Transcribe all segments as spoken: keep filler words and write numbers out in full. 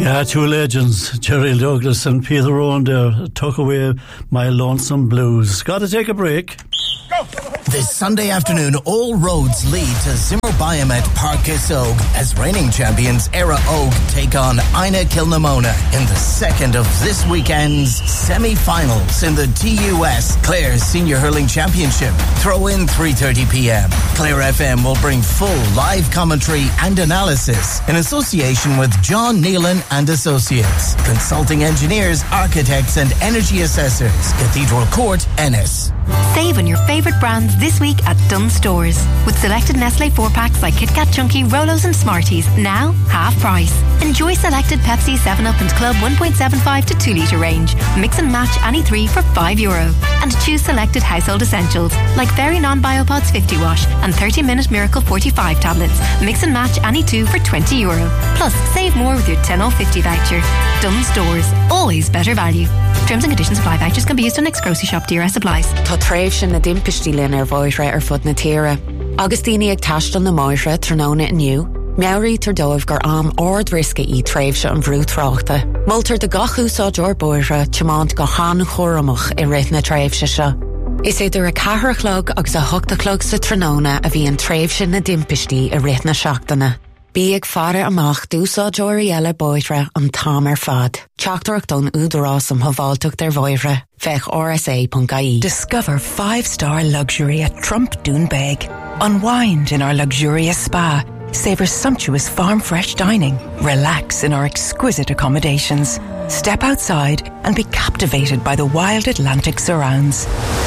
Yeah, two legends, Jerry Douglas and Peter Owen there, took away my lonesome blues. Got to take a break. Go. This Sunday afternoon, all roads lead to Zimmer Biomet Park Kissogue as reigning champions Era Oak take on Ina Kilnamona in the second of this weekend's semi-finals in the T U S Clare's Senior Hurling Championship. Throw in three thirty p.m. Clare F M will bring full live commentary and analysis in association with John Nealon and Associates, consulting engineers, architects and energy assessors. Cathedral Court, Ennis. Save on your favourite brands this week at Dunnes Stores. With selected Nestle four packs like Kit Kat Chunky, Rolos and Smarties, now half price. Enjoy selected Pepsi, seven up and Club one point seven five to two litre range. Mix and match any three for five euro. And choose selected household essentials like Very Non-Biopods fifty wash and thirty minute Miracle forty-five tablets. Mix and match any two for twenty euro. Plus, save more with your ten off fifty voucher. Dunnes Stores, always better value. Terms and conditions apply. Vouchers can be used on next grocery shop. D R S applies. Tá tréimh sin na dimpistí linn ar bhóithre ar fud na tíre. Agus daoine ag taistil na máithre tróna inniu. Meabhraí tar dóibh gur am ord risca í tréimh se an bhrú tráchta. Moltar de gach úsáideoir bóithre temánt go hána chóramach i rith na tréimh se seo. Is idir a catharchlog agus a thugtachlog sa tróna a bhí an tréimh sin na dimpistí i rith na seachtaine. Bí ag fara amach dúsáideoirí eile bóithre an tám ar fad. Teachtarach don údarás am haváilteach der bhóithre. Fech R S A dot I E. Discover five-star luxury at Trump Doonbeg. Unwind in our luxurious spa. Savor sumptuous farm-fresh dining. Relax in our exquisite accommodations. Step outside and be captivated by the wild Atlantic surrounds.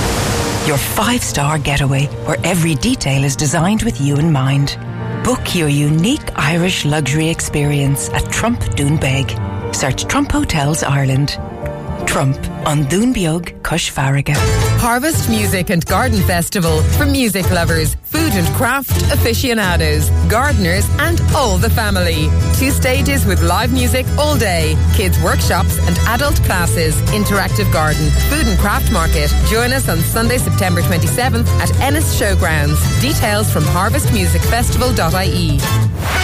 Your five-star getaway where every detail is designed with you in mind. Book your unique Irish luxury experience at Trump Doonbeg. Search Trump Hotels Ireland. Trump on Doonbeog, Cush Farraga. Harvest Music and Garden Festival for music lovers, food and craft aficionados, gardeners and all the family. Two stages with live music all day, kids workshops and adult classes, interactive garden, food and craft market. Join us on Sunday, September twenty-seventh at Ennis Showgrounds. Details from harvest music festival dot I E.